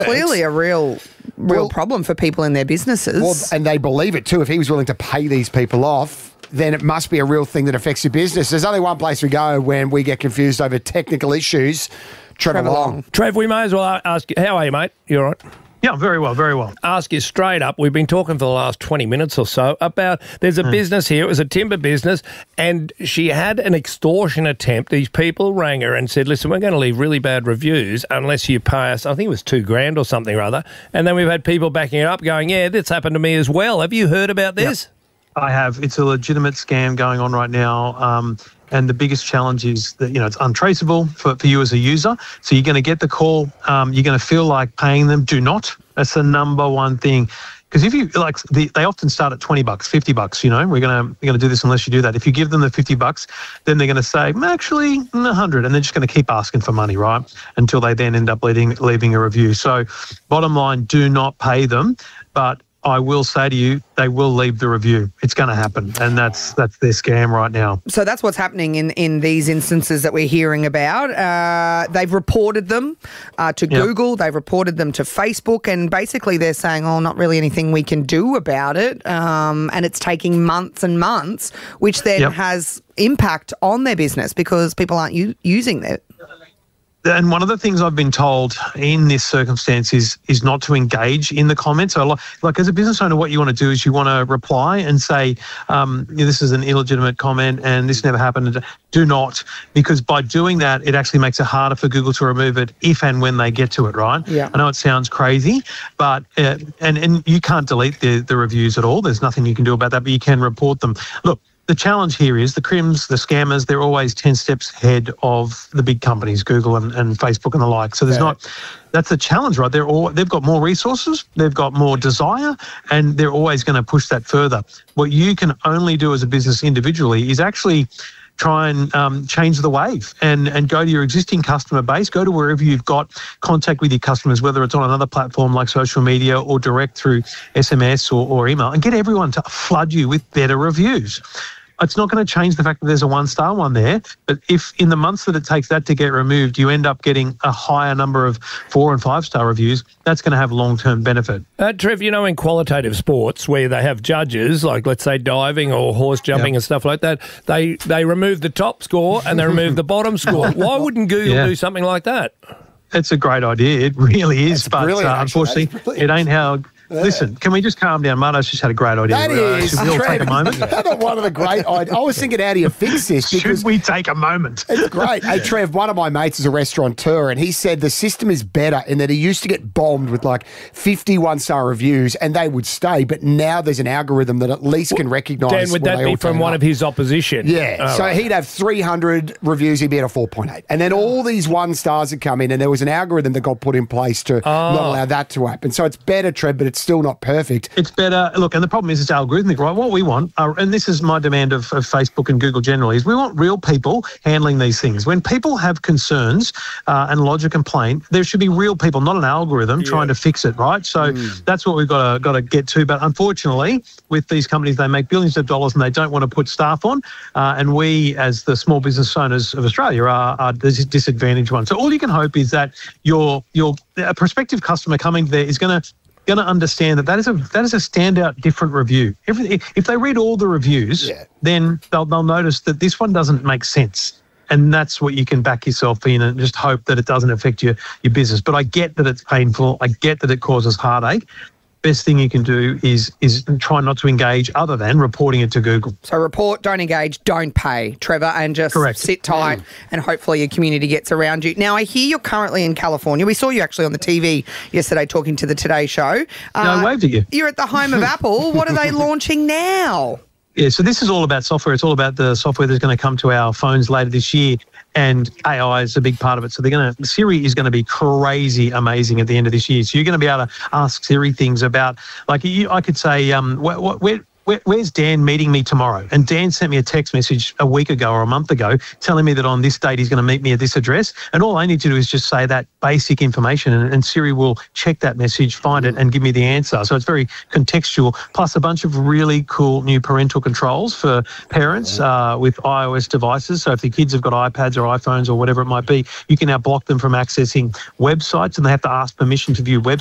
Clearly a real problem for people in their businesses. Well, and they believe it too. If he was willing to pay these people off, then it must be a real thing that affects your business. There's only one place we go when we get confused over technical issues. Trevor Long. Trev, we may as well ask you, how are you, mate? You all right? Yeah, very well, very well. Ask you straight up, we've been talking for the last 20 minutes or so about there's a business here, it was a timber business, and she had an extortion attempt. These people rang her and said, listen, we're going to leave really bad reviews unless you pay us, I think it was $2,000 or something or other. And then we've had people backing it up going, yeah, this happened to me as well. Have you heard about this? Yep. I have. It's a legitimate scam going on right now. And the biggest challenge is that, it's untraceable for you as a user. So you're going to get the call. You're going to feel like paying them. Do not. That's the number one thing. Because if you they often start at $20, $50. We're going to do this unless you do that. If you give them the $50, then they're going to say, actually, 100, and they're just going to keep asking for money, right? Until they then end up leaving a review. So, bottom line, do not pay them. But I will say to you, they will leave the review. It's going to happen, and that's their scam right now. So that's what's happening in these instances that we're hearing about. They've reported them to Google. They've reported them to Facebook, and basically they're saying, not really anything we can do about it, and it's taking months and months, which then has impact on their business because people aren't using it. And one of the things I've been told in this circumstance is not to engage in the comments. So, like as a business owner, what you want to do is you want to reply and say, this is an illegitimate comment and this never happened. Do not, because by doing that, it actually makes it harder for Google to remove it if and when they get to it, right? Yeah. I know it sounds crazy, but and you can't delete the reviews at all. There's nothing you can do about that, but you can report them. Look, the challenge here is the crims, the scammers, they're always 10 steps ahead of the big companies, Google and Facebook and the like. So that's the challenge, right? They've got more resources, they've got more desire, and they're always going to push that further. What you can only do as a business individually is actually try and change the wave and go to your existing customer base, go to wherever you've got contact with your customers, whether it's on another platform like social media or direct through SMS or email, and get everyone to flood you with better reviews. It's not going to change the fact that there's a 1-star one there, but if in the months that it takes that to get removed, you end up getting a higher number of 4- and 5-star reviews, that's going to have long-term benefit. Trev, in qualitative sports where they have judges, like let's say diving or horse jumping and stuff like that, they remove the top score and they remove the bottom score. Why wouldn't Google do something like that? It's a great idea. It really is, but unfortunately, it ain't how... Listen, can we just calm down? Marto's just had a great idea. That is. Should we all take a moment? One of the great ideas. I was thinking, how do you fix this? Should we take a moment? It's great. Hey, Trev, one of my mates is a restaurateur, and he said the system is better in that he used to get bombed with like 51-star reviews, and they would stay, but now there's an algorithm that at least can recognise. Dan, would that be from one of his opposition? Yeah. So he'd have 300 reviews, he'd be at a 4.8. And then all these 1-stars would come in, and there was an algorithm that got put in place to not allow that to happen. So it's better, Trev, but it's still not perfect. It's better. Look, and the problem is it's algorithmic, right? What we want, and this is my demand of Facebook and Google generally, is we want real people handling these things. When people have concerns and lodge a complaint, there should be real people, not an algorithm trying to fix it, right? So that's what we've got to get to. But unfortunately, with these companies, they make billions of dollars and they don't want to put staff on. And we, as the small business owners of Australia, are the disadvantaged ones. So all you can hope is that a prospective customer coming there is going to understand that is a standout different review. If they read all the reviews, then they'll notice that this one doesn't make sense. And that's what you can back yourself in and just hope that it doesn't affect your business. But I get that it's painful. I get that it causes heartache. Best thing you can do is try not to engage other than reporting it to Google. So report, don't engage, don't pay, Trevor, and just sit tight and hopefully your community gets around you. Now, I hear you're currently in California. We saw you actually on the TV yesterday talking to the Today Show. I waved at you. You're at the home of Apple. What are they launching now? Yeah, so this is all about software. It's all about the software that's going to come to our phones later this year, and AI is a big part of it. So Siri is going to be crazy amazing at the end of this year. So you're going to be able to ask Siri things about, like I could say, where's Dan meeting me tomorrow? And Dan sent me a text message a week ago or a month ago telling me that on this date he's going to meet me at this address. And all I need to do is just say that basic information and Siri will check that message, find it and give me the answer. So it's very contextual, plus a bunch of really cool new parental controls for parents with iOS devices. So if the kids have got iPads or iPhones or whatever it might be, you can now block them from accessing websites and they have to ask permission to view websites.